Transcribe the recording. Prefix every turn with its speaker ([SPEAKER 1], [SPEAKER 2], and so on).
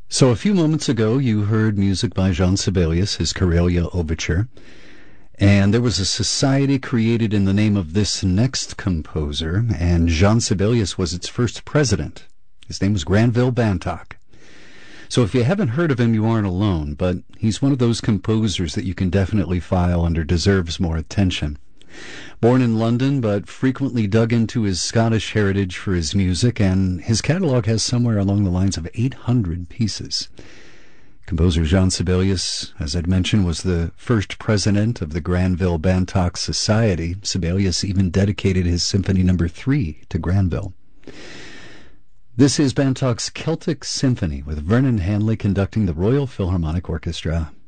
[SPEAKER 1] So a few moments ago, you heard music by Jean Sibelius, his Karelia Overture. And there was a society created in the name of this next composer, and Jean Sibelius was its first president. His name was Granville Bantock. So if you haven't heard of him, you aren't alone, but he's one of those composers that you can definitely file under deserves more attention. Born in London, but frequently dug into his Scottish heritage for his music, and his catalog has somewhere along the lines of 800 pieces. Composer Jean Sibelius, as I'd mentioned, was the first president of the Granville Bantock Society. Sibelius even dedicated his Symphony No. 3 to Granville. This is Bantock's Celtic Symphony, with Vernon Hanley conducting the Royal Philharmonic Orchestra.